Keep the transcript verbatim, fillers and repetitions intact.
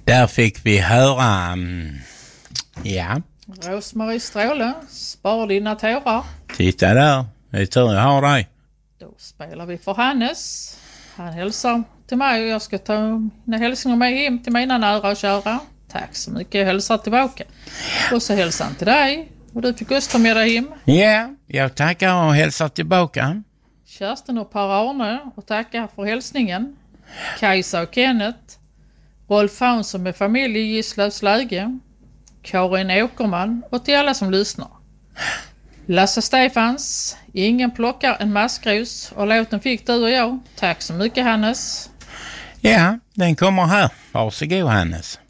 Där fick vi höra, um, ja. Rosmarie Stråle, spar dina tårar. Titta där, det är tur jag har dig. Då spelar vi för Hannes. Han hälsar till mig och jag ska ta mina hälsningar med hem till mina nära och kära. Tack så mycket, jag hälsar tillbaka. Och så hälsar han till dig och du fick också ta med dig hem. Ja, jag tackar och hälsar tillbaka. Kerstin och Per-Arne och tackar för hälsningen. Kajsa och Kenneth. Rolf Hansson med familj i Gislavs läge. Karin Åkerman och till alla som lyssnar. Lasse Stefans, ingen plockar en maskros och låten fick du och jag. Tack så mycket Hannes. Ja, den kommer här. Varsågod Hannes.